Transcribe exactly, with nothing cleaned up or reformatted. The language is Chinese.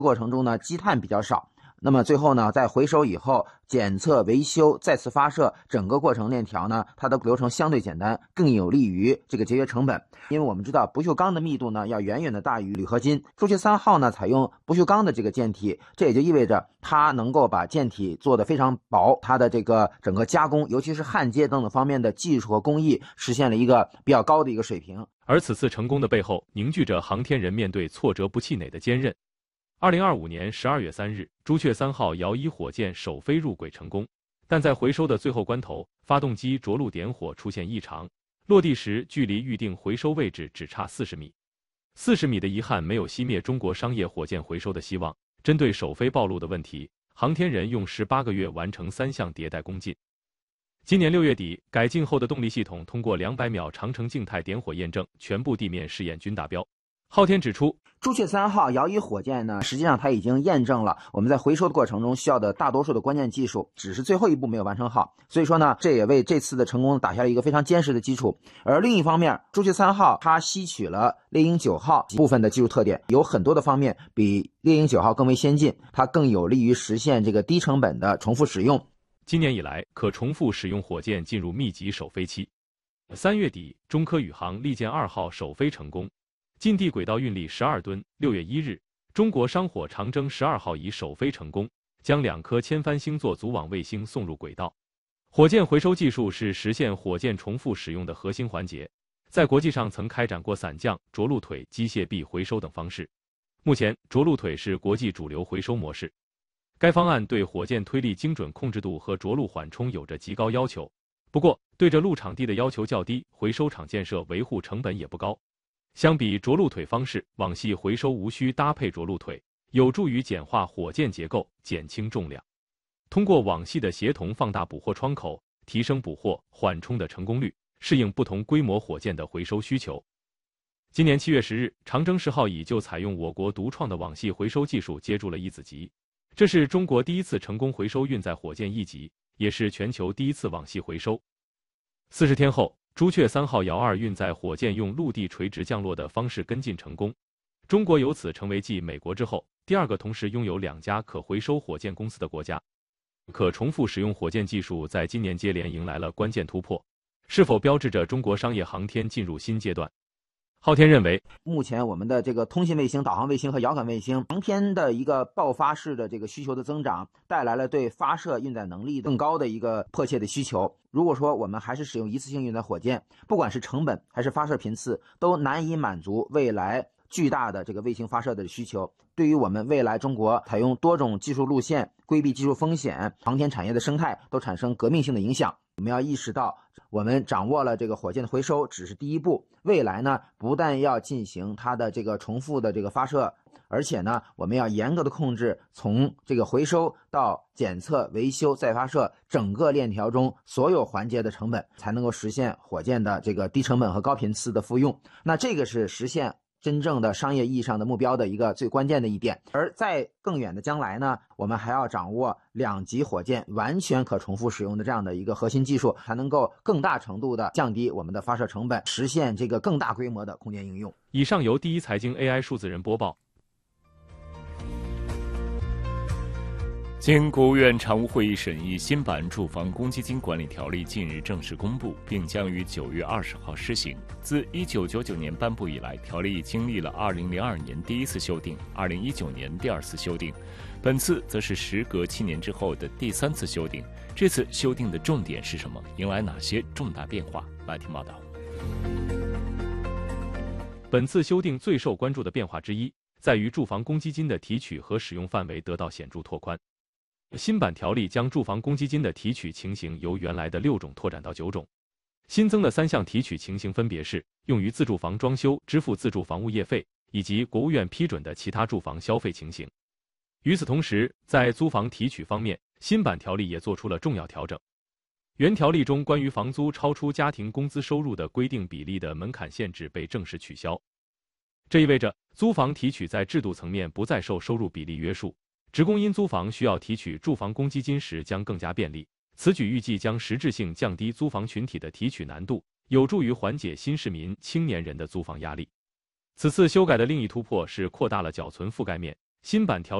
过程中呢，积碳比较少。那么最后呢，在回收以后，检测、维修、再次发射，整个过程链条呢，它的流程相对简单，更有利于这个节约成本。因为我们知道不锈钢的密度呢，要远远的大于铝合金。朱雀三号呢，采用不锈钢的这个舰体，这也就意味着它能够把舰体做得非常薄，它的这个整个加工，尤其是焊接等等方面的技术和工艺，实现了一个比较高的一个水平。 而此次成功的背后，凝聚着航天人面对挫折不气馁的坚韧。二零二五年十二月三日，朱雀三号遥一火箭首飞入轨成功，但在回收的最后关头，发动机着陆点火出现异常，落地时距离预定回收位置只差四十米。四十米的遗憾没有熄灭中国商业火箭回收的希望。针对首飞暴露的问题，航天人用十八个月完成三项迭代攻进。今年六月底，改进后的动力系统通过两百秒长程静态点火验证，全部地面试验均达标。昊天指出， 朱雀三号遥一火箭呢，实际上它已经验证了我们在回收的过程中需要的大多数的关键技术，只是最后一步没有完成好。所以说呢，这也为这次的成功打下了一个非常坚实的基础。而另一方面，朱雀三号它吸取了猎鹰九号部分的技术特点，有很多的方面比猎鹰九号更为先进，它更有利于实现这个低成本的重复使用。 今年以来，可重复使用火箭进入密集首飞期。三月底，中科宇航利剑二号首飞成功。近地轨道运力十二吨。六月一日，中国商火长征十二号乙首飞成功，将两颗千帆星座组网卫星送入轨道。火箭回收技术是实现火箭重复使用的核心环节，在国际上曾开展过伞降、着陆腿、机械臂回收等方式。目前，着陆腿是国际主流回收模式。该方案对火箭推力精准控制度和着陆缓冲有着极高要求。不过，对着陆场地的要求较低，回收厂建设维护成本也不高。相比着陆腿方式，网系回收无需搭配着陆腿，有助于简化火箭结构，减轻重量。通过网系的协同放大捕获窗口，提升捕获缓冲的成功率，适应不同规模火箭的回收需求。今年七月十日，长征十号乙就采用我国独创的网系回收技术接住了一子级，这是中国第一次成功回收运载火箭一级，也是全球第一次网系回收。四十天后，朱雀三号遥二运载火箭用陆地垂直降落的方式跟进成功，中国由此成为继美国之后第二个同时拥有两家可回收火箭公司的国家。可重复使用火箭技术在今年接连迎来了关键突破，是否标志着中国商业航天进入新阶段？昊天认为， 目前我们的这个通信卫星、导航卫星和遥感卫星航天的一个爆发式的这个需求的增长，带来了对发射运载能力更高的一个迫切的需求。如果说我们还是使用一次性运载火箭，不管是成本还是发射频次，都难以满足未来巨大的这个卫星发射的需求。对于我们未来中国采用多种技术路线、规避技术风险、航天产业的生态都产生革命性的影响。我们要意识到，我们掌握了这个火箭的回收只是第一步，未来呢，不但要进行它的这个重复的这个发射，而且呢，我们要严格的控制从这个回收到检测、维修、再发射整个链条中所有环节的成本，才能够实现火箭的这个低成本和高频次的复用。那这个是实现真正的商业意义上的目标的一个最关键的一点。而在更远的将来呢，我们还要掌握两级火箭完全可重复使用的这样的一个核心技术，才能够更大程度的降低我们的发射成本，实现这个更大规模的空间应用。 以上由第一财经 A I 数字人播报。 经国务院常务会议审议，新版住房公积金管理条例近日正式公布，并将于九月二十号施行。自一九九九年颁布以来，条例已经历了二零零二年第一次修订，二零一九年第二次修订，本次则是时隔七年之后的第三次修订。这次修订的重点是什么？迎来哪些重大变化？来听报道。 本次修订最受关注的变化之一，在于住房公积金的提取和使用范围得到显著拓宽。新版条例将住房公积金的提取情形由原来的六种拓展到九种，新增的三项提取情形分别是用于自住房装修支付自住房物业费，以及国务院批准的其他住房消费情形。与此同时，在租房提取方面，新版条例也做出了重要调整。原条例中关于房租超出家庭工资收入的规定比例的门槛限制被正式取消，这意味着租房提取在制度层面不再受收入比例约束。职工因租房需要提取住房公积金时将更加便利，此举预计将实质性降低租房群体的提取难度，有助于缓解新市民、青年人的租房压力。此次修改的另一突破是扩大了缴存覆盖面， 新版条